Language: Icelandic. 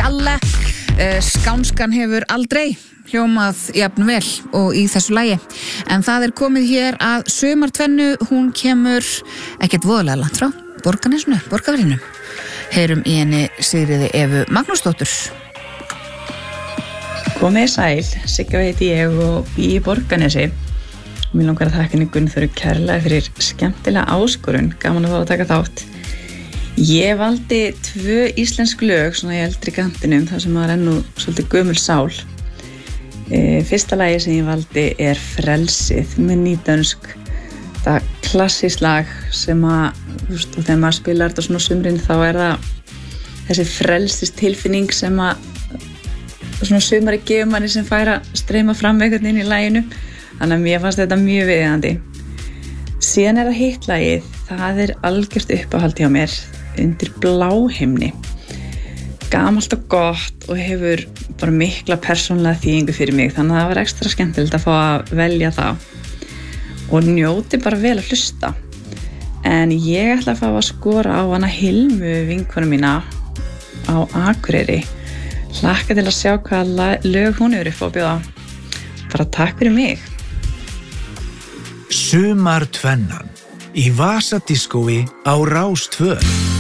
Kalle. Skánskan hefur aldrei hljómað jafn vel og í þessu lagi. En það komið hér að sumartvennu, hún kemur ekkert voðalega langt frá Borgarnesinu, Borgarfirðinum. Heyrum í henni Sigríði Evu Magnúsdóttur. Komið sæl, Sigga heiti ég og í Borgarnesi. Mér langar að þakka henni Gunnþóru kærlega fyrir skemmtilega áskorun, gaman að fá að taka þátt. Ég valdi 2 íslensk lög svona í eldri kantinum, þar sem maður nú svolítið gömul sál. Fyrsta lagi sem ég valdi Frelsið með nýdönsk. Það klassískt lag sem að, og þegar maður spilar þetta svona sumrin þá það þessi frelsistilfinning sem að svona sumari gefur manni sem fær að streyma fram einhvern inn í laginu. Þannig að mér fannst þetta mjög viðeigandi. Síðan það hitt lagið, það algjört uppáhald hjá mér, Undir bláhimni. Gamalt og gott og hefur bara mikla persónulega þýðingu fyrir mig, þannig að það var ekstra skemmtilegt að fá að velja það og njóti bara vel að hlusta. En ég ætla að fá að skora á hana Hilmu vinkonu mína á Akureyri. Hlakka til að sjá hvaða lög hún hefur upp á að bjóða. Bara takk fyrir mig. Sumartvennan í Vasadiskói á Rás 2.